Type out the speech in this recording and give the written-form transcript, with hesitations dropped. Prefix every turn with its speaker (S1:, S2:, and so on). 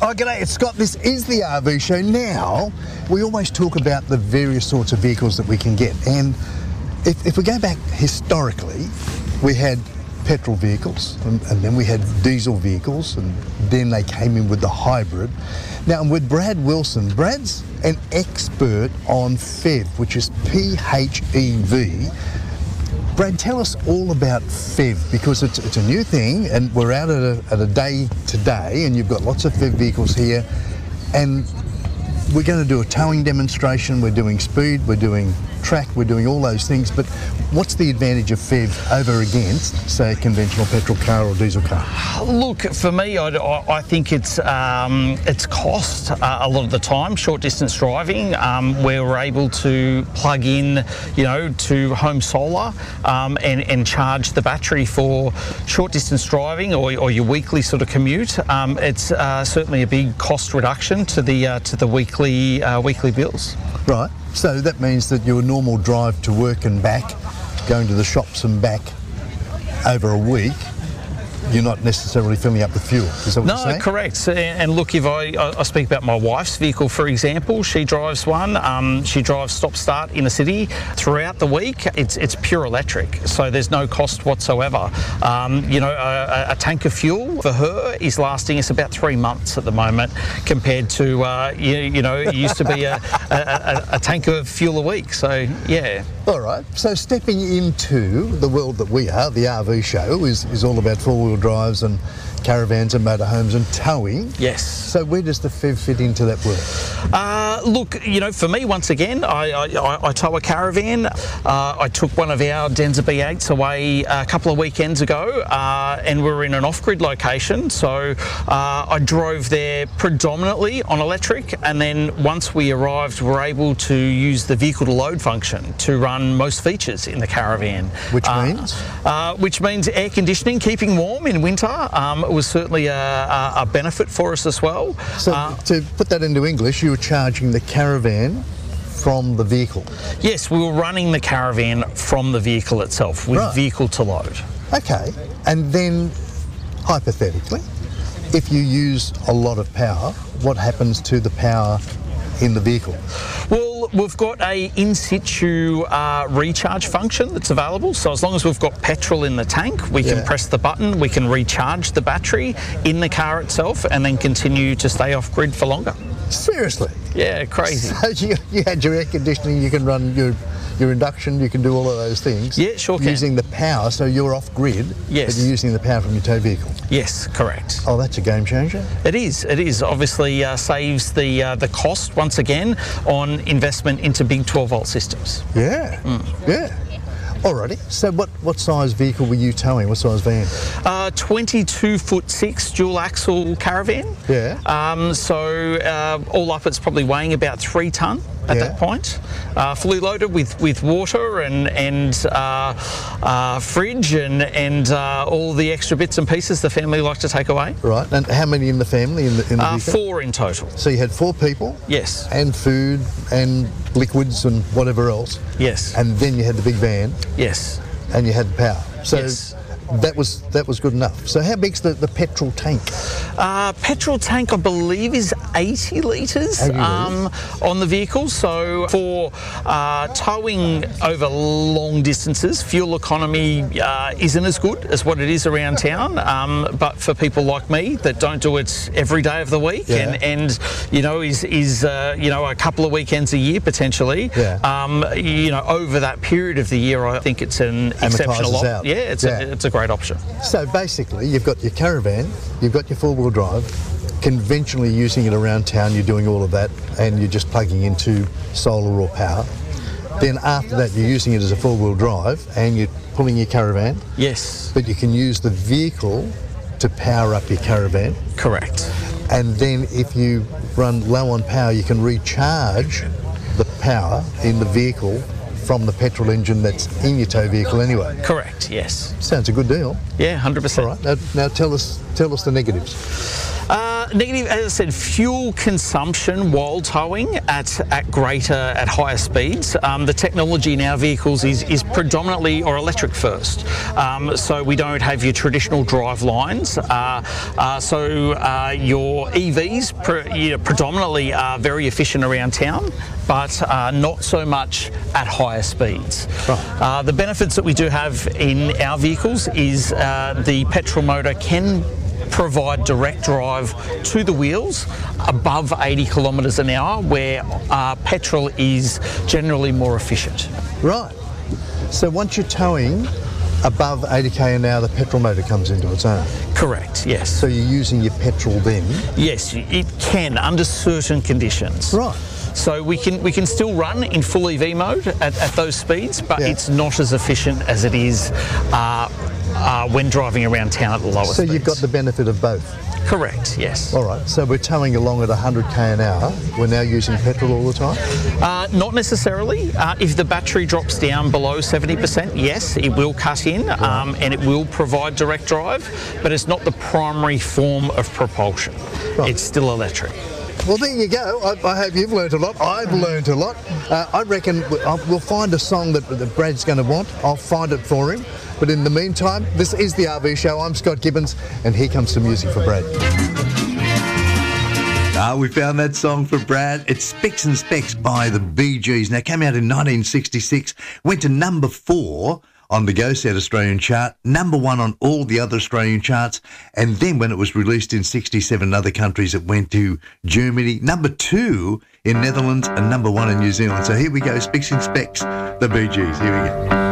S1: Oh, g'day, it's Scott. This is the RV Show. Now, we always talk about the various sorts of vehicles that we can get. And if we go back historically, we had petrol vehicles and then we had diesel vehicles, and then they came in with the hybrid. Now, I'm with Brad Wilson. Brad's an expert on PHEV, which is PHEV. Brad, tell us all about PHEV, because it's a new thing, and we're out at a day today, and you've got lots of PHEV vehicles here, and we're going to do a towing demonstration, we're doing speed, we're doing track, we're doing all those things, but what's the advantage of PHEV over against, say, a conventional petrol car or diesel car?
S2: Look, for me, I think it's cost a lot of the time. Short distance driving, where we're able to plug in, to home solar and charge the battery for short distance driving or your weekly sort of commute. It's certainly a big cost reduction to the weekly bills.
S1: Right. So that means that your normal drive to work and back, going to the shops and back over a week, you're not necessarily filling up with fuel. Is that what you're saying?
S2: No, correct. And look, if I speak about my wife's vehicle, for example, she drives one. She drives stop-start in the city throughout the week. It's pure electric, so there's no cost whatsoever. A tank of fuel for her is lasting us about 3 months at the moment, compared to it used to be a tank of fuel a week. So yeah.
S1: All right. So stepping into the world that we are, the RV Show is all about four-wheel drives and caravans and motorhomes and towing.
S2: Yes.
S1: So where does the PHEV fit into that world?
S2: Look, for me, once again, I tow a caravan. I took one of our Denza B8s away a couple of weekends ago, and we were in an off-grid location. So I drove there predominantly on electric, and then once we arrived, we were able to use the vehicle-to-load function to run most features in the caravan.
S1: Which means?
S2: Which means air conditioning, keeping warm in winter. It was certainly a benefit for us as well.
S1: So to put that into English, you were charging the caravan from the vehicle?
S2: Yes, we were running the caravan from the vehicle itself with vehicle to load.
S1: Okay, and then hypothetically, if you use a lot of power, what happens to the power in the vehicle?
S2: Well, we've got a in situ recharge function that's available. So as long as we've got petrol in the tank, we can press the button, we can recharge the battery in the car itself, and then continue to stay off grid for longer.
S1: Seriously?
S2: Yeah, crazy.
S1: So you had your air conditioning, you can run your induction, you can do all of those things.
S2: Yeah, sure can.
S1: Using the power, so you're off grid,
S2: yes,
S1: but you're using the power from your tow vehicle.
S2: Yes, correct.
S1: Oh, that's a game changer.
S2: It is. It is. Obviously saves the cost, once again, on investment into big 12-volt systems.
S1: Yeah, yeah. Alrighty, so what size vehicle were you towing? What size van?
S2: 22'6" dual axle caravan.
S1: Yeah.
S2: So all up, it's probably weighing about 3 tonne at that point. Fully loaded with water and fridge and all the extra bits and pieces the family like to take away.
S1: Right. And how many in the family in the vehicle?
S2: 4 in total.
S1: So you had 4 people?
S2: Yes.
S1: And food and liquids and whatever else?
S2: Yes.
S1: And then you had the big van?
S2: Yes.
S1: And you had the power? So
S2: yes.
S1: That was good enough. So how big's the petrol tank?
S2: Petrol tank, I believe, is 80 litres on the vehicle. So for towing over long distances, fuel economy isn't as good as what it is around town. But for people like me that don't do it every day of the week and is a couple of weekends a year potentially, over that period of the year, I think it's an exceptional option. Yeah, it's a great option.
S1: So basically, you've got your caravan, you've got your four-wheel drive, conventionally using it around town, you're doing all of that, and you're just plugging into solar or power. Then after that, you're using it as a four-wheel drive, and you're pulling your caravan.
S2: Yes.
S1: But you can use the vehicle to power up your caravan.
S2: Correct.
S1: And then if you run low on power, you can recharge the power in the vehicle from the petrol engine that's in your tow vehicle anyway.
S2: Correct, yes.
S1: Sounds a good deal.
S2: Yeah, 100%.
S1: All right, now tell us the negatives.
S2: Negative, as I said, fuel consumption while towing at higher speeds. The technology in our vehicles is predominantly or electric first, so we don't have your traditional drive lines. So your EVs predominantly are very efficient around town, but not so much at higher speeds.
S1: Right.
S2: The benefits that we do have in our vehicles is the petrol motor can provide direct drive to the wheels above 80 kilometres an hour, where petrol is generally more efficient.
S1: Right. So once you're towing above 80k an hour, the petrol motor comes into its own.
S2: Correct, yes.
S1: So you're using your petrol then?
S2: Yes, it can under certain conditions.
S1: Right.
S2: So we can still run in full EV mode at those speeds, but it's not as efficient as it is when driving around town at the lower speeds.
S1: So you've got the benefit of both?
S2: Correct, yes.
S1: All right, so we're towing along at 100k an hour. We're now using petrol all the time?
S2: Not necessarily. If the battery drops down below 70%, yes, it will cut in and it will provide direct drive, but it's not the primary form of propulsion.
S1: Right.
S2: It's still electric.
S1: Well, there you go. I hope you've learnt a lot. I've learnt a lot. I reckon we'll find a song that Brad's going to want. I'll find it for him. But in the meantime, this is the RV Show. I'm Scott Gibbons, and here comes some music for Brad. We found that song for Brad. It's Spicks and Specks by the Bee Gees. Now, it came out in 1966, went to number 4 on the Go Set Australian chart, number 1 on all the other Australian charts, and then when it was released in 67 other countries, it went to Germany, number 2 in Netherlands, and number 1 in New Zealand. So here we go, Spicks and Specks, the Bee Gees. Here we go.